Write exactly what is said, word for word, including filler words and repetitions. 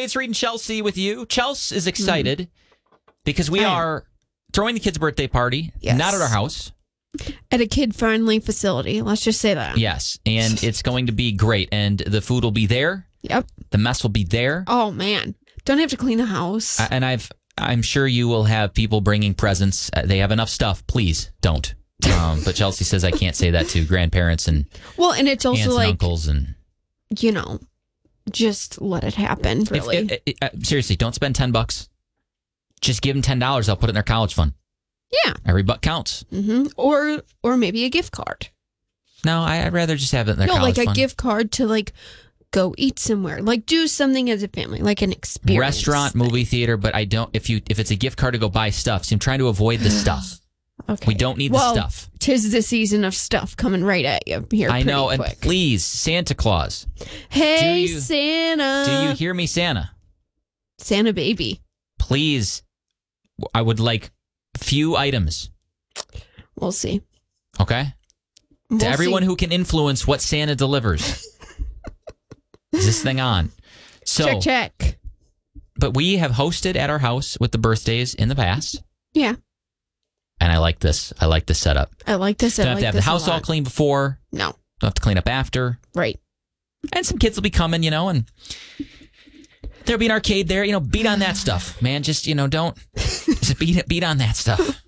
Hey, it's Reed and Chelsea with you. Chelsea is excited mm. because we are throwing the kids' birthday party, yes. not at our house. At a kid-friendly facility. Let's just say that. Yes, and it's going to be great, and the food will be there. Yep. The mess will be there. Oh, man. Don't have to clean the house. Uh, and I've, I'm sure you will have people bringing presents. Uh, they have enough stuff. Please don't. Um, but Chelsea says I can't say that to grandparents and well, and it's also aunts like and uncles and you know, just let it happen. Really, if, if, if, uh, seriously, don't spend ten bucks. Just give them ten dollars. I'll put it in their college fund. Yeah, every buck counts. Mm-hmm. Or or maybe a gift card. No, I, I'd rather just have it in their no, college like fund. a gift card to like go eat somewhere, like do something as a family, like an experience, restaurant, thing. movie theater. But I don't. If you if it's a gift card to go buy stuff, see, I'm trying to avoid the stuff. Okay. We don't need well, the stuff. Tis the season of stuff coming right at you here. I know, quick. and please, Santa Claus. Hey, you, Santa. Do you hear me, Santa? Santa baby. Please, I would like few items. We'll see. Okay? We'll to everyone see. who can influence what Santa delivers. Is this thing on? So, check, check. But we have hosted at our house with the birthdays in the past. Yeah. And I like this. I like this setup. I like this. I Don't have like to have this the house a lot. all clean before. No. Don't have to clean up after. Right. And some kids will be coming, you know, and there'll be an arcade there. You know, beat on that stuff, man. Just, you know, don't just beat beat on that stuff.